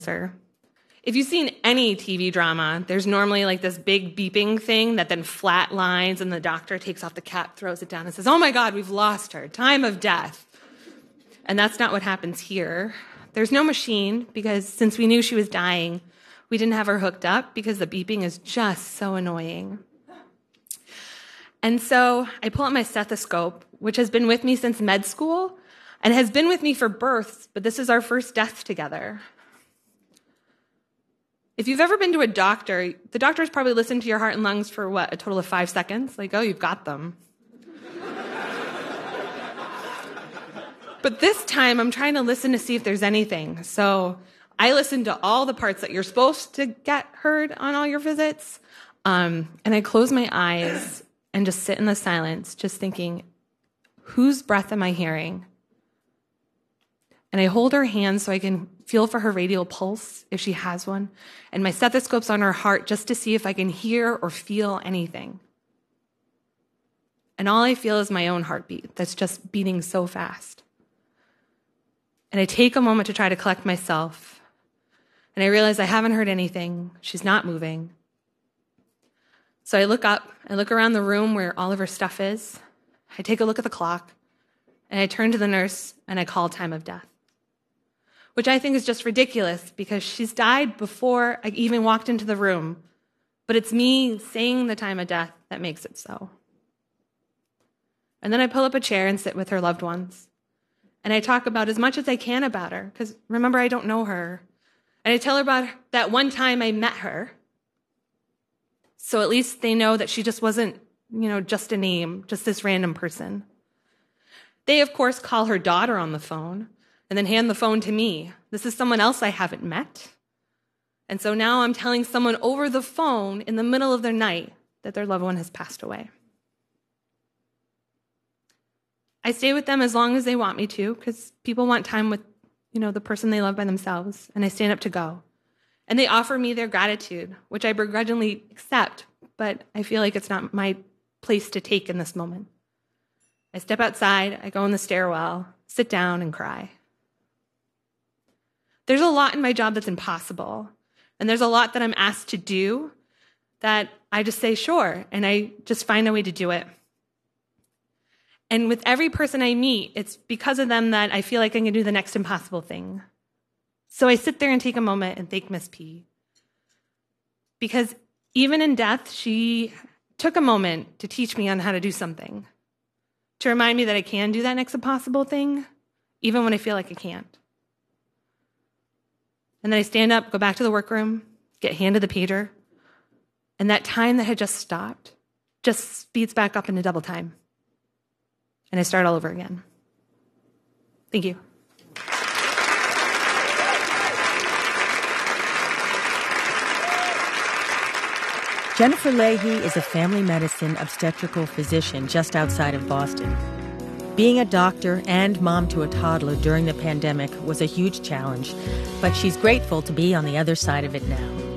Sir. If you've seen any TV drama, there's normally like this big beeping thing that then flatlines and the doctor takes off the cap, throws it down and says, "Oh my God, we've lost her, time of death." And that's not what happens here. There's no machine because since we knew she was dying, we didn't have her hooked up because the beeping is just so annoying. And so I pull out my stethoscope, which has been with me since med school and has been with me for births, but this is our first death together. If you've ever been to a doctor, the doctor's probably listened to your heart and lungs for, a total of 5 seconds? Like, oh, you've got them. But this time, I'm trying to listen to see if there's anything. So I listen to all the parts that you're supposed to get heard on all your visits. And I close my eyes and just sit in the silence, just thinking, whose breath am I hearing? And I hold her hand so I can feel for her radial pulse, if she has one, and my stethoscope's on her heart just to see if I can hear or feel anything. And all I feel is my own heartbeat that's just beating so fast. And I take a moment to try to collect myself, and I realize I haven't heard anything. She's not moving. So I look up, I look around the room where all of her stuff is, I take a look at the clock, and I turn to the nurse, and I call time of death. Which I think is just ridiculous because she's died before I even walked into the room. But it's me saying the time of death that makes it so. And then I pull up a chair and sit with her loved ones. And I talk about as much as I can about her, because remember, I don't know her. And I tell her about that one time I met her. So at least they know that she just wasn't, just a name, just this random person. They, of course, call her daughter on the phone. And then hand the phone to me. This is someone else I haven't met. And so now I'm telling someone over the phone in the middle of their night that their loved one has passed away. I stay with them as long as they want me to, because people want time with, the person they love by themselves, and I stand up to go. And they offer me their gratitude, which I begrudgingly accept, but I feel like it's not my place to take in this moment. I step outside, I go in the stairwell, sit down, and cry. There's a lot in my job that's impossible, and there's a lot that I'm asked to do that I just say, sure, and I just find a way to do it. And with every person I meet, it's because of them that I feel like I can do the next impossible thing. So I sit there and take a moment and thank Miss P. Because even in death, she took a moment to teach me on how to do something, to remind me that I can do that next impossible thing, even when I feel like I can't. And then I stand up, go back to the workroom, get handed the pager, and that time that had just stopped just speeds back up into double time. And I start all over again. Thank you. Jennifer Leahy is a family medicine obstetrical physician just outside of Boston. Being a doctor and mom to a toddler during the pandemic was a huge challenge, but she's grateful to be on the other side of it now.